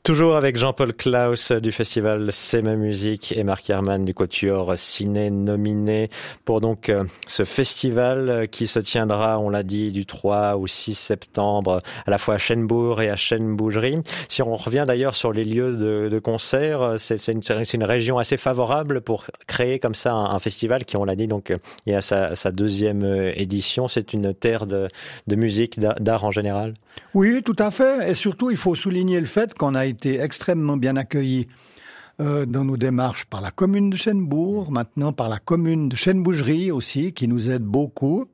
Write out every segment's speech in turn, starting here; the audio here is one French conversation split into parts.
Toujours avec Jean-Paul Claus du festival C'est ma musique et Marc Herman du quatuor Ciné, nominé pour donc ce festival qui se tiendra, on l'a dit, du 3 au 6 septembre à la fois à Chênebourg et à Chêne-Bougerie. Si on revient d'ailleurs sur les lieux de concert, c'est une région assez favorable pour créer comme ça un festival qui, on l'a dit, donc il y a sa deuxième édition. C'est une terre de musique, d'art en général. Oui, tout à fait. Et surtout, il faut souligner le fait qu'on a été extrêmement bien accueillis dans nos démarches par la commune de Chênebourg, maintenant par la commune de Chêne-Bougerie aussi, qui nous aide beaucoup.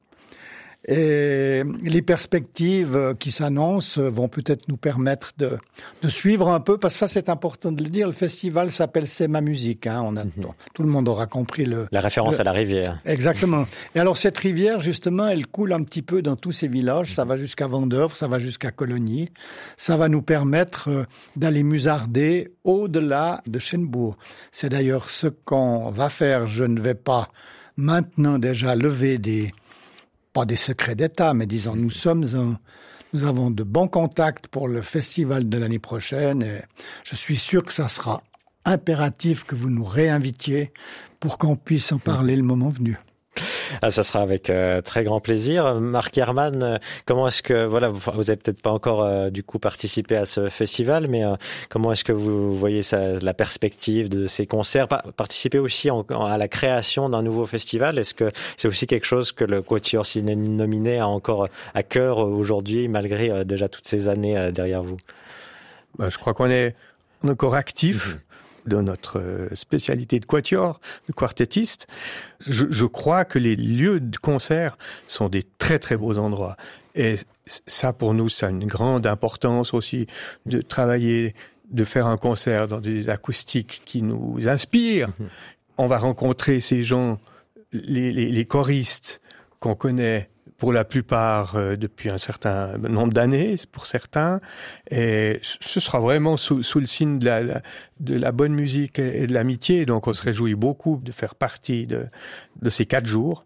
Et les perspectives qui s'annoncent vont peut-être nous permettre de suivre un peu, parce que ça c'est important de le dire, le festival s'appelle C'est ma musique, tout le monde aura compris la référence à la rivière. Exactement. Et alors cette rivière, justement, elle coule un petit peu dans tous ces villages, ça va jusqu'à Vendeuvre, ça va jusqu'à Cologny, ça va nous permettre d'aller musarder au-delà de Chênebourg. C'est d'ailleurs ce qu'on va faire. Je ne vais pas maintenant déjà lever pas des secrets d'État, mais disons, nous avons de bons contacts pour le festival de l'année prochaine et je suis sûr que ça sera impératif que vous nous réinvitiez pour qu'on puisse en parler le moment venu. Ça sera avec très grand plaisir. Marc Herman, comment est-ce que, voilà, vous avez peut-être pas encore du coup participé à ce festival, mais comment est-ce que vous voyez la perspective de ces concerts, participer aussi à la création d'un nouveau festival? Est-ce que c'est aussi quelque chose que le quatuor Ciné nominé a encore à cœur aujourd'hui, malgré déjà toutes ces années derrière vous? Je crois qu'on est encore actif. De notre spécialité de quatuor, de quartettiste. Je crois que les lieux de concert sont des très très beaux endroits. Et ça, pour nous, ça a une grande importance aussi de travailler, de faire un concert dans des acoustiques qui nous inspirent. On va rencontrer ces gens, les choristes qu'on connaît pour la plupart depuis un certain nombre d'années, pour certains, et ce sera vraiment sous le signe de la bonne musique et de l'amitié, donc on se réjouit beaucoup de faire partie de ces 4 jours.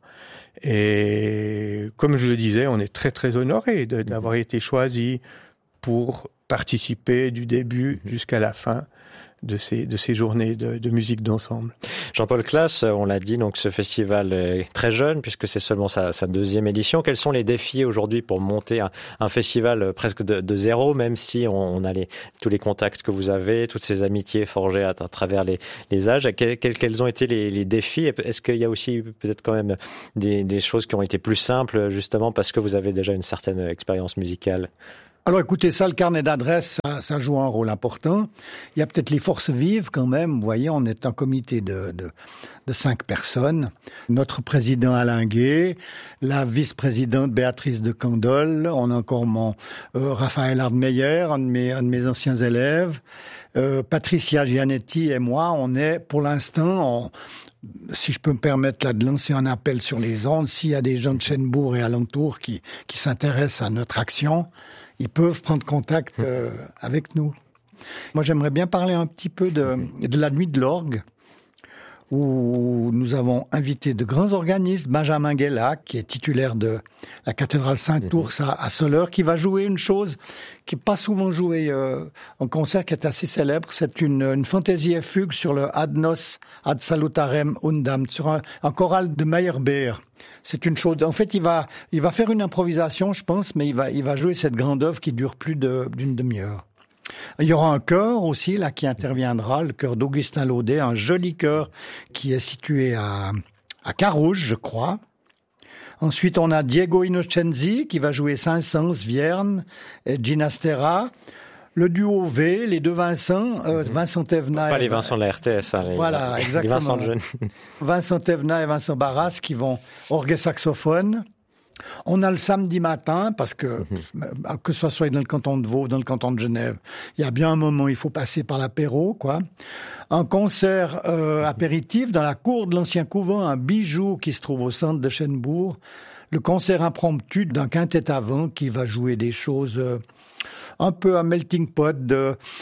Et comme je le disais, on est très très honorés d'avoir été choisis pour participer du début jusqu'à la fin de ces journées de musique d'ensemble. Jean-Paul Claus, on l'a dit, donc ce festival est très jeune puisque c'est seulement sa deuxième édition. Quels sont les défis aujourd'hui pour monter un festival presque de zéro, même si on a tous les contacts que vous avez, toutes ces amitiés forgées à travers les âges? Quels ont été les défis? Est-ce qu'il y a aussi peut-être quand même des choses qui ont été plus simples justement parce que vous avez déjà une certaine expérience musicale? Alors écoutez, ça, le carnet d'adresses, ça joue un rôle important. Il y a peut-être les forces vives quand même. Vous voyez, on est un comité de 5 personnes. Notre président Alain Gué, la vice-présidente Béatrice de Candolle, on a encore Raphaël Hardmeyer, un de mes anciens élèves, Patricia Gianetti et moi. On est, pour l'instant, si je peux me permettre là de lancer un appel sur les ondes, s'il y a des gens de Chênebourg et alentours qui s'intéressent à notre action, ils peuvent prendre contact avec nous. Moi, j'aimerais bien parler un petit peu de la nuit de l'orgue, où nous avons invité de grands organismes, Benjamin Guélac, qui est titulaire de la cathédrale Saint-Ours à Soleure, qui va jouer une chose qui n'est pas souvent jouée en concert, qui est assez célèbre. C'est une fantaisie et fugue sur le Ad nos ad salutarem undam, sur un choral de Meyerbeer. C'est une chose. En fait, il va faire une improvisation, je pense, mais il va jouer cette grande œuvre qui dure plus d'une demi-heure. Il y aura un chœur aussi là qui interviendra, le chœur d'Augustin Laudet, un joli chœur qui est situé à Carouge, je crois. Ensuite, on a Diego Innocenzi qui va jouer Saint-Saëns, Vierne et Ginastera. Le duo V, les deux Vincent, Vincent Thévenat... Pas les Vincent de la RTS, voilà, exactement. Les Vincent de Jeune. Vincent Thévenat et Vincent Barras qui vont orgue et saxophone. On a le samedi matin, parce que ce soit dans le canton de Vaud ou dans le canton de Genève, il y a bien un moment où il faut passer par l'apéro, quoi. Un concert apéritif dans la cour de l'ancien couvent, un bijou qui se trouve au centre de Chênebourg. Le concert impromptu d'un quintet à vent qui va jouer des choses un peu à melting pot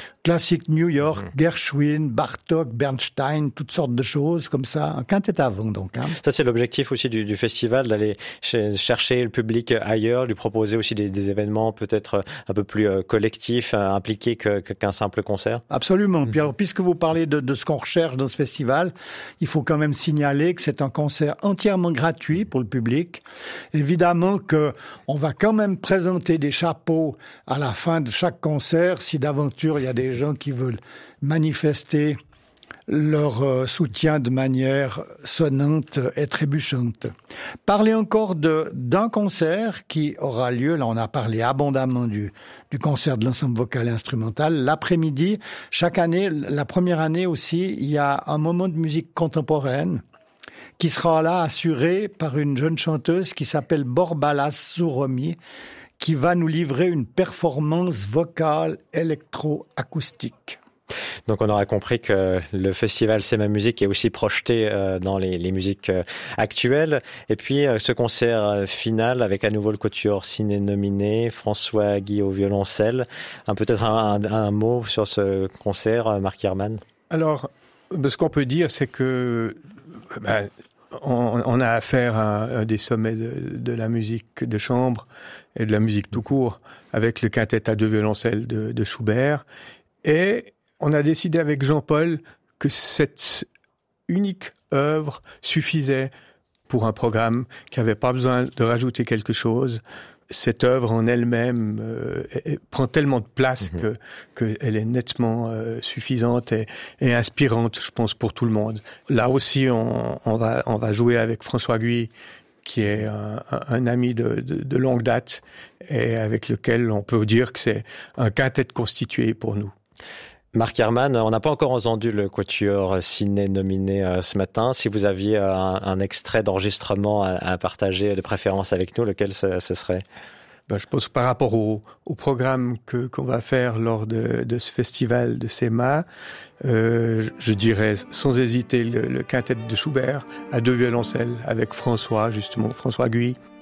Classique New York, Gershwin, Bartók, Bernstein, toutes sortes de choses comme ça. Un quintet à vent, donc. Hein. Ça, c'est l'objectif aussi du festival, d'aller chercher le public ailleurs, lui proposer aussi des événements peut-être un peu plus collectifs, impliqués qu'un simple concert. Absolument. Puis alors, puisque vous parlez de ce qu'on recherche dans ce festival, il faut quand même signaler que c'est un concert entièrement gratuit pour le public. Évidemment que on va quand même présenter des chapeaux à la fin de chaque concert si d'aventure il y a des gens qui veulent manifester leur soutien de manière sonnante et trébuchante. Parler encore d'un concert qui aura lieu, là on a parlé abondamment du concert de l'ensemble vocal et instrumental, l'après-midi, chaque année, la première année aussi, il y a un moment de musique contemporaine qui sera là assuré par une jeune chanteuse qui s'appelle Borbalas Souromi, qui va nous livrer une performance vocale électro-acoustique. Donc on aura compris que le festival C'est ma musique est aussi projeté dans les musiques actuelles. Et puis ce concert final avec à nouveau le quatuor Ciné nominé, François Guy au violoncelle. Peut-être un mot sur ce concert, Marc Herman. Alors, ce qu'on peut dire, c'est que on a affaire à un des sommets de la musique de chambre et de la musique tout court avec le quintet à deux violoncelles de Schubert. Et on a décidé avec Jean-Paul que cette unique œuvre suffisait pour un programme, qui n'avait pas besoin de rajouter quelque chose. Cette œuvre en elle-même prend tellement de place qu'elle est nettement suffisante et inspirante, je pense, pour tout le monde. Là aussi, on va jouer avec François Guy, qui est un ami de longue date et avec lequel on peut dire que c'est un quintet constitué pour nous. Marc Herman, on n'a pas encore entendu le quatuor Ciné nominé ce matin. Si vous aviez un extrait d'enregistrement à partager de préférence avec nous, lequel ce serait ? Je pense que par rapport au programme qu'on va faire lors de ce festival de SEMA, je dirais sans hésiter le quintet de Schubert à deux violoncelles avec François Guy.